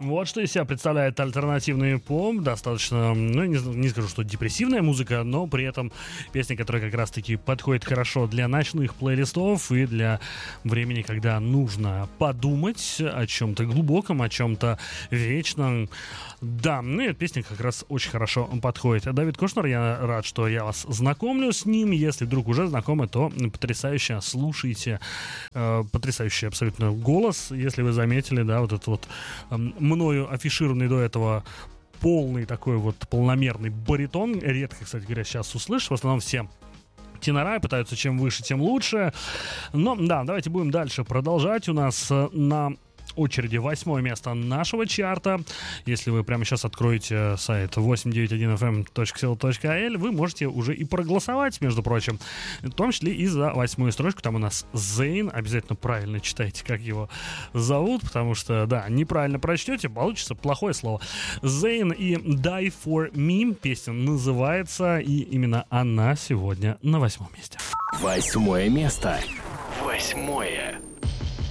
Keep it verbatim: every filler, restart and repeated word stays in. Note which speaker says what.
Speaker 1: Вот что из себя представляет альтернативный поп. Достаточно, ну, не, не скажу, что депрессивная музыка, но при этом песня, которая как раз-таки подходит хорошо для ночных плейлистов и для времени, когда нужно подумать о чем-то глубоком, о чем-то вечном. Да, ну и эта песня как раз очень хорошо подходит. Давид Кушнер, я рад, что я вас знакомлю с ним. Если вдруг уже знакомы, то потрясающе слушайте. Э, потрясающий абсолютно голос, если вы заметили, да, вот этот вот э, мною афишированный до этого полный такой вот полномерный баритон. Редко, кстати говоря, сейчас услышишь. В основном все тенора пытаются чем выше, тем лучше. Но да, давайте будем дальше продолжать. У нас на очереди восьмое место нашего чарта. Если вы прямо сейчас откроете сайт восемь девять один эф эм точка си эл точка эй эл, вы можете уже и проголосовать, между прочим, в том числе и за восьмую строчку. Там у нас Зейн. Обязательно правильно читайте, как его зовут, потому что, да, неправильно прочтете, получится плохое слово. Зейн и Die For Me. Песня называется, и именно она сегодня на восьмом месте.
Speaker 2: Восьмое место. Восьмое.